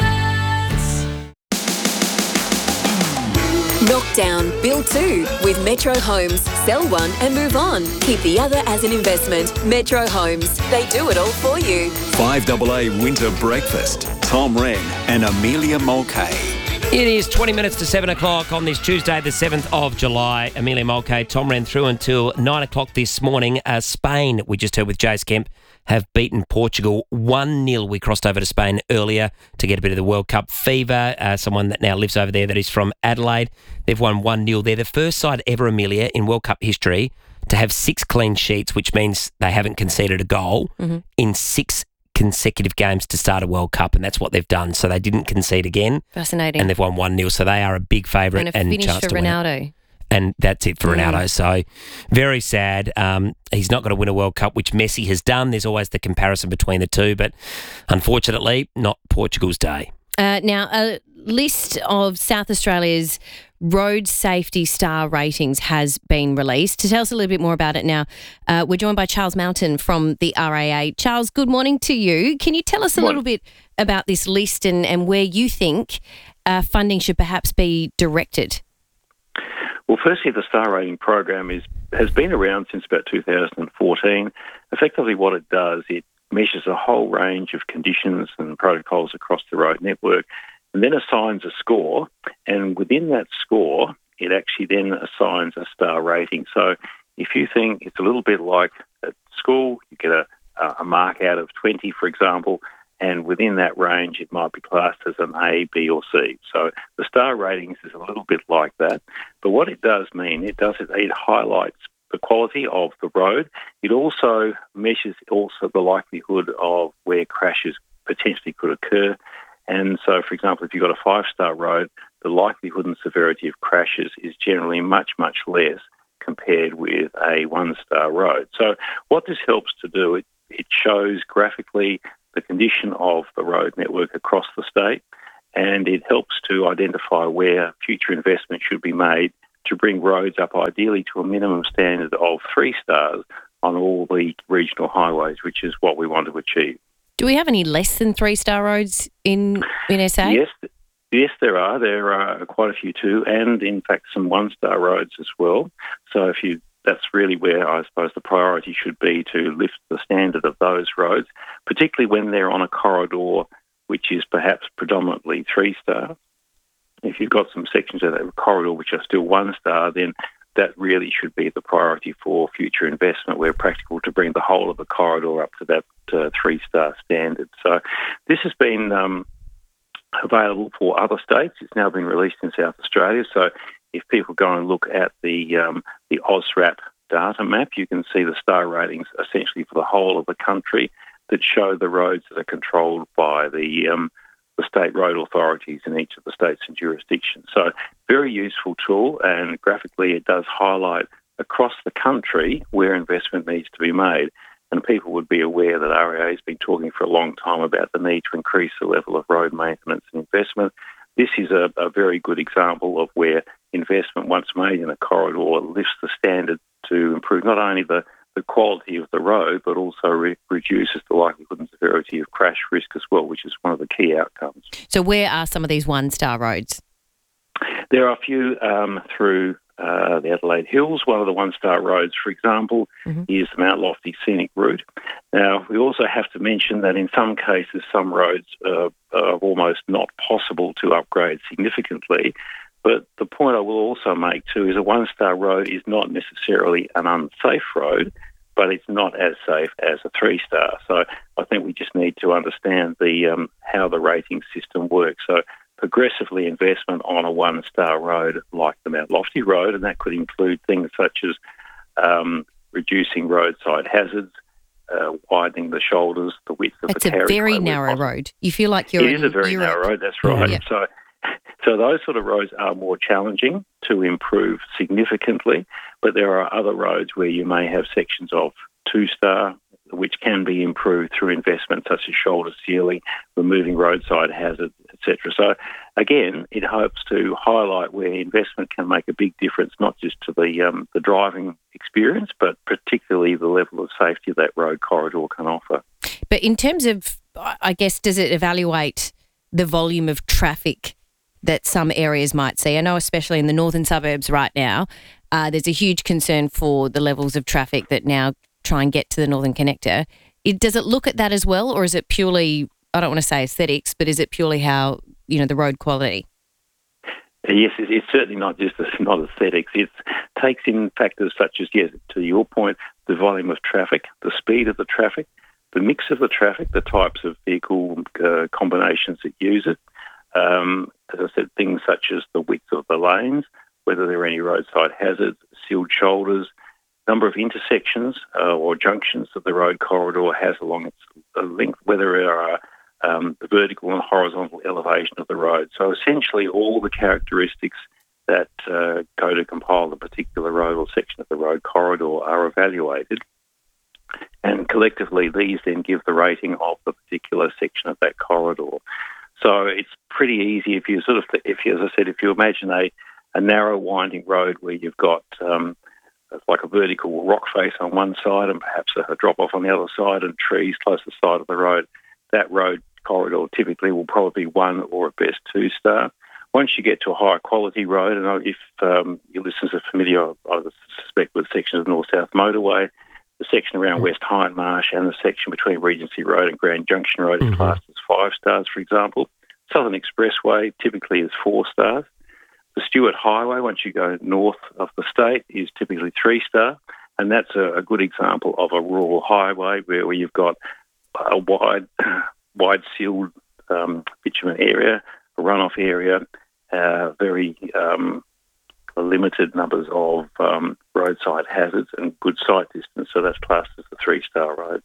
Knock down, build two with Metro Homes. Sell one and move on. Keep the other as an investment. Metro Homes. They do it all for you. five double A Winter Breakfast. Tom Wren and Amelia Mulcahy. It is twenty minutes to seven o'clock on this Tuesday, the seventh of July. Amelia Mulcahy, Tom Wren through until nine o'clock this morning. Uh, Spain, we just heard with Jace Kemp, have beaten Portugal one nil. We crossed over to Spain earlier to get a bit of the World Cup fever. Uh, someone that now lives over there that is from Adelaide. They've won one nil. They're the first side ever, Amelia, in World Cup history to have six clean sheets, which means they haven't conceded a goal mm-hmm. in six consecutive games to start a World Cup, and that's what they've done. So they didn't concede again. Fascinating. And they've won one nil, so they are a big favourite and a and finish chance for to Ronaldo. Win it. And that's it for mm. Ronaldo. So very sad. Um, he's not going to win a World Cup, which Messi has done. There's always the comparison between the two, but unfortunately, not Portugal's day. Uh, now, a list of South Australia's road safety star ratings has been released. To tell us a little bit more about it now, uh, we're joined by Charles Mountain from the R A A. Charles, good morning to you. Can you tell us a little bit about this list and, and where you think uh, funding should perhaps be directed? Well, firstly, the star rating program is has been around since about two thousand fourteen. Effectively, what it does, it measures a whole range of conditions and protocols across the road network and then assigns a score. And within that score, it actually then assigns a star rating. So if you think it's a little bit like at school, you get a, a mark out of twenty, for example, and within that range, it might be classed as an A, B or C. So the star ratings is a little bit like that. But what it does mean, it does it, it highlights the quality of the road. It also measures also the likelihood of where crashes potentially could occur. And so, for example, if you've got a five-star road, the likelihood and severity of crashes is generally much, much less compared with a one-star road. So what this helps to do, it, it shows graphically the condition of the road network across the state, and it helps to identify where future investment should be made to bring roads up ideally to a minimum standard of three stars on all the regional highways, which is what we want to achieve. Do we have any less than three-star roads in, in S A? Yes, yes, there are. There are quite a few too, and in fact some one-star roads as well. So if you that's really where I suppose the priority should be, to lift the standard of those roads, particularly when they're on a corridor which is perhaps predominantly three-star. If you've got some sections of that corridor which are still one-star, then that really should be the priority for future investment, where practical, to bring the whole of the corridor up to that uh, three-star standard. So this has been um, available for other states. It's now been released in South Australia. So if people go and look at the um, the AusRAP data map, you can see the star ratings essentially for the whole of the country that show the roads that are controlled by the um, the state road authorities in each of the states and jurisdictions. So very useful tool, and graphically it does highlight across the country where investment needs to be made. And people would be aware that R A A has been talking for a long time about the need to increase the level of road maintenance and investment. This is a, a very good example of where investment, once made in a corridor, lifts the standard to improve not only the, the quality of the road, but also re- reduces the likelihood and severity of crash risk as well, which is one of the key outcomes. So where are some of these one-star roads? There are a few um, through uh, the Adelaide Hills. One of the one-star roads, for example, mm-hmm. is the Mount Lofty Scenic Route. Now, we also have to mention that in some cases, some roads uh, are almost not possible to upgrade significantly. But the point I will also make too is a one-star road is not necessarily an unsafe road, but it's not as safe as a three-star. So I think we just need to understand the um, how the rating system works. So progressively investment on a one-star road like the Mount Lofty Road, and that could include things such as um, reducing roadside hazards, uh, widening the shoulders, the width of it's the carriageway. It's a very narrow road. You feel like you're It in is a very Europe. narrow road, that's right. Yeah. So So those sort of roads are more challenging to improve significantly, but there are other roads where you may have sections of two-star, which can be improved through investment such as shoulder sealing, removing roadside hazards, et cetera. So again, it hopes to highlight where investment can make a big difference, not just to the um, the driving experience, but particularly the level of safety that road corridor can offer. But in terms of, I guess, does it evaluate the volume of traffic that some areas might see? I know especially in the northern suburbs right now, uh, there's a huge concern for the levels of traffic that now try and get to the Northern Connector. It, does it look at that as well, or is it purely, I don't want to say aesthetics, but is it purely how, you know, the road quality? Yes, it's certainly not just not aesthetics. It takes in factors such as, yes, to your point, the volume of traffic, the speed of the traffic, the mix of the traffic, the types of vehicle uh, combinations that use it. Um, as I said, things such as the width of the lanes, whether there are any roadside hazards, sealed shoulders, number of intersections uh, or junctions that the road corridor has along its length, whether there are um, the vertical and horizontal elevation of the road. So essentially all the characteristics that uh, go to compile the particular road or section of the road corridor are evaluated. And collectively, these then give the rating of the particular section of that corridor. So it's pretty easy if you sort of, if you, as I said, if you imagine a, a narrow winding road where you've got um, like a vertical rock face on one side and perhaps a, a drop-off on the other side and trees close to the side of the road, that road corridor typically will probably be one or at best two star. Once you get to a higher quality road, and if um, your listeners are familiar, I suspect with sections of the North-South Motorway, the section around West Hindmarsh and the section between Regency Road and Grand Junction Road is classed as five stars, for example. Southern Expressway typically is four stars. The Stewart Highway, once you go north of the state, is typically three star, and that's a, a good example of a rural highway where, where you've got a wide, wide sealed um, bitumen area, a runoff area, uh, very um, limited numbers of um, roadside hazards and good sight distance, so that's classed as a three-star road.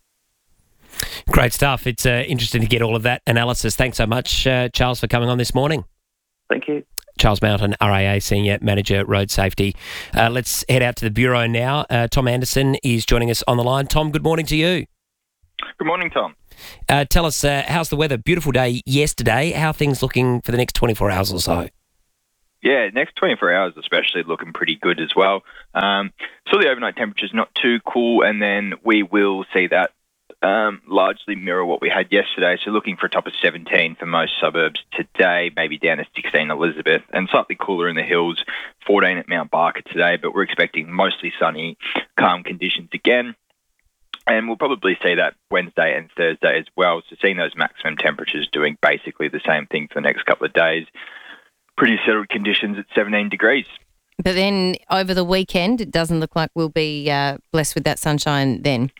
Great stuff. It's uh, interesting to get all of that analysis. Thanks so much, uh, Charles, for coming on this morning. Thank you. Charles Mountain, R A A Senior Manager, Road Safety. Uh, let's head out to the Bureau now. Uh, Tom Anderson is joining us on the line. Tom, good morning to you. Good morning, Tom. Uh, tell us, uh, how's the weather? Beautiful day yesterday. How are things looking for the next twenty-four hours or so? Yeah, next twenty-four hours especially looking pretty good as well. Um, so the overnight temperature's not too cool, and then we will see that um, largely mirror what we had yesterday. So looking for a top of seventeen for most suburbs today, maybe down to sixteen Elizabeth, and slightly cooler in the hills, fourteen at Mount Barker today, but we're expecting mostly sunny, calm conditions again. And we'll probably see that Wednesday and Thursday as well. So seeing those maximum temperatures doing basically the same thing for the next couple of days. Pretty settled conditions at seventeen degrees. But then over the weekend, it doesn't look like we'll be uh, blessed with that sunshine then.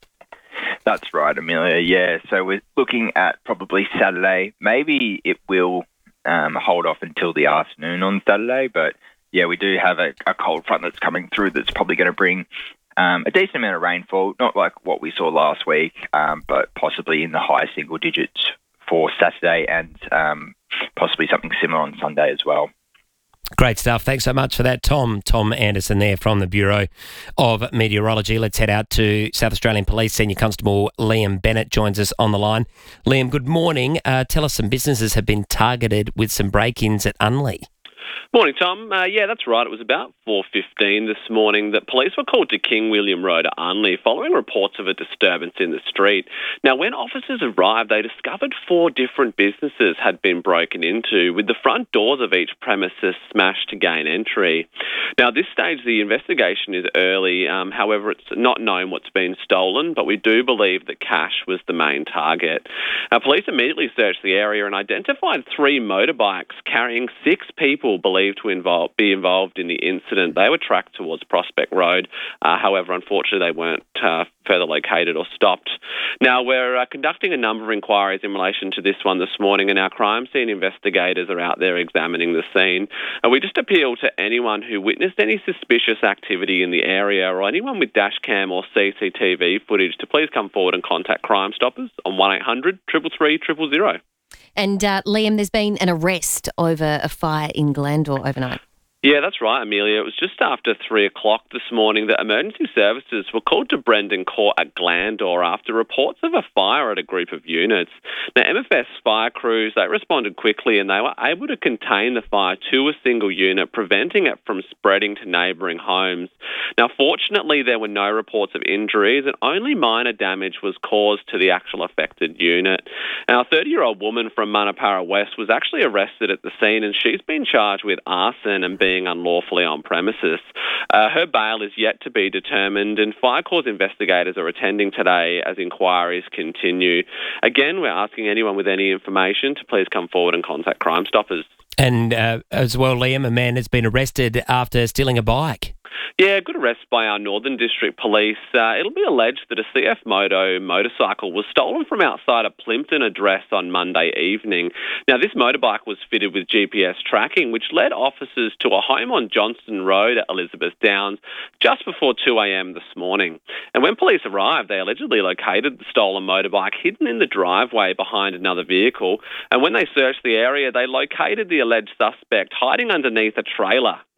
That's right, Amelia. Yeah, so we're looking at probably Saturday. Maybe it will um, hold off until the afternoon on Saturday. But, yeah, we do have a, a cold front that's coming through that's probably going to bring Um, a decent amount of rainfall, not like what we saw last week, um, but possibly in the high single digits for Saturday and um, possibly something similar on Sunday as well. Great stuff. Thanks so much for that, Tom. Tom Anderson there from the Bureau of Meteorology. Let's head out to South Australian Police. Senior Constable Liam Bennett joins us on the line. Liam, good morning. Uh, tell us, some businesses have been targeted with some break-ins at Unley. Morning, Tom. Uh, yeah, that's right. It was about four fifteen this morning that police were called to King William Road at Unley following reports of a disturbance in the street. Now, when officers arrived, they discovered four different businesses had been broken into, with the front doors of each premises smashed to gain entry. Now, at this stage, the investigation is early. Um, however, it's not known what's been stolen, but we do believe that cash was the main target. Uh, police immediately searched the area and identified three motorbikes carrying six people believed to involve, be involved in the incident. They were tracked towards Prospect Road. Uh, however, unfortunately, they weren't uh, further located or stopped. Now, we're uh, conducting a number of inquiries in relation to this one this morning, and our crime scene investigators are out there examining the scene. And we just appeal to anyone who witnessed any suspicious activity in the area, or anyone with dash cam or C C T V footage, to please come forward and contact Crime Stoppers on one eight hundred, three three three, zero zero. And uh, Liam, there's been an arrest over a fire in Glandore overnight. Yeah, that's right, Amelia. It was just after three o'clock this morning that emergency services were called to Brendan Court at Glandore after reports of a fire at a group of units. Now, M F S fire crews, they responded quickly and they were able to contain the fire to a single unit, preventing it from spreading to neighbouring homes. Now, fortunately, there were no reports of injuries and only minor damage was caused to the actual affected unit. Now, a thirty-year-old woman from Manapara West was actually arrested at the scene, and she's been charged with arson and being being unlawfully on premises. Uh, her bail is yet to be determined, and fire cause investigators are attending today as inquiries continue. Again, we're asking anyone with any information to please come forward and contact Crime Stoppers. And uh, as well, Liam, a man has been arrested after stealing a bike. Yeah, good arrest by our Northern District Police. Uh, it'll be alleged that a C F Moto motorcycle was stolen from outside a Plympton address on Monday evening. Now, this motorbike was fitted with G P S tracking, which led officers to a home on Johnston Road at Elizabeth Downs just before two a.m. this morning. And when police arrived, they allegedly located the stolen motorbike hidden in the driveway behind another vehicle. And when they searched the area, they located the alleged suspect hiding underneath a trailer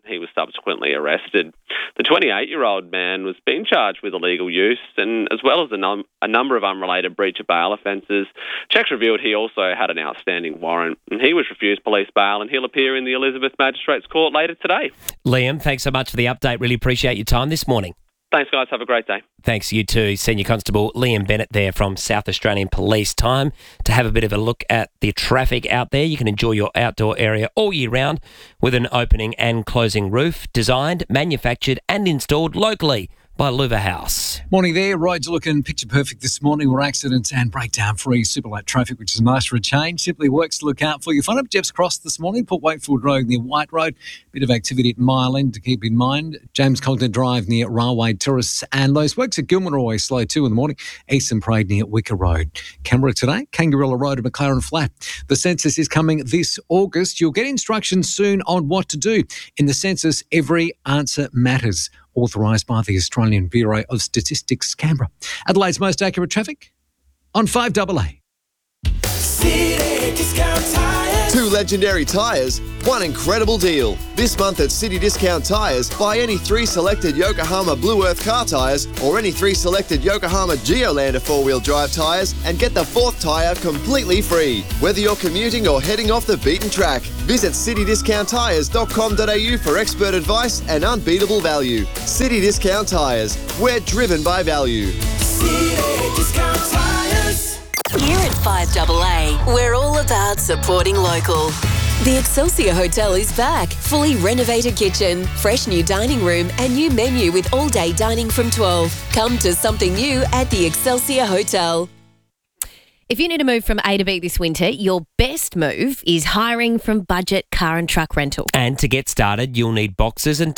He was subsequently arrested. The twenty-eight-year-old man was being charged with illegal use and as well as a, num- a number of unrelated breach of bail offences. Checks revealed he also had an outstanding warrant and he was refused police bail and he'll appear in the Elizabeth Magistrates Court later today. Liam, thanks so much for the update. Really appreciate your time this morning. Thanks, guys. Have a great day. Thanks, you too. Senior Constable Liam Bennett there from South Australian Police. Time to have a bit of a look at the traffic out there. You can enjoy your outdoor area all year round with an opening and closing roof, designed, manufactured and installed locally by Luva House. Morning there. Roads are looking picture perfect this morning. We're accidents and breakdown free. Super light traffic, which is nice for a change. Simply Works to look out for you. Fun up Jeff's Cross this morning. Port Wakefield Road near White Road. Bit of activity at Mile End to keep in mind. James Cogner Drive near Railway Terrace. And those works at Gilman are always slow too in the morning. Eastern Parade near Wicker Road. Canberra today, Kangarilla Road at McLaren Flat. The census is coming this August. You'll get instructions soon on what to do. In the census, every answer matters. Authorised by the Australian Bureau of Statistics, Canberra. Adelaide's most accurate traffic on five double A. City Discount Tyres. Two legendary tyres, one incredible deal. This month at City Discount Tyres, buy any three selected Yokohama Blue Earth car tyres or any three selected Yokohama Geolander four-wheel drive tyres and get the fourth tyre completely free. Whether you're commuting or heading off the beaten track, visit city discount tyres dot com dot a u for expert advice and unbeatable value. City Discount Tyres, we're driven by value. City Discount Tyres. Here at five double A, we're all about supporting local. The Excelsior Hotel is back. Fully renovated kitchen, fresh new dining room and new menu with all-day dining from twelve. Come to something new at the Excelsior Hotel. If you need to move from A to B this winter, your best move is hiring from Budget Car and Truck Rental. And to get started, you'll need boxes and